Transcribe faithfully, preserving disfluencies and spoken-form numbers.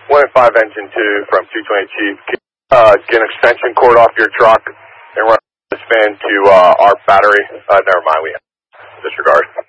one and five engine two from two twenty Chief. Can you, uh, get an extension cord off your truck and run this fan to uh, our battery? Uh, never mind, we have disregard.